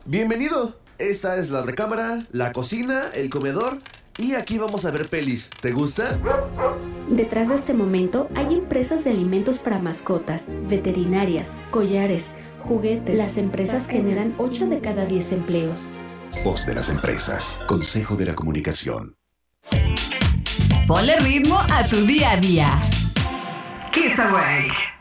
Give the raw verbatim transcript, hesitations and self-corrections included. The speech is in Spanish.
Bienvenido. Esta es la recámara, la cocina, el comedor y aquí vamos a ver pelis. ¿Te gusta? Detrás de este momento hay empresas de alimentos para mascotas, veterinarias, collares, juguetes. Las empresas generan ocho de cada diez empleos. Voz de las empresas. Consejo de la Comunicación. Ponle ritmo a tu día a día. Kiss Awake.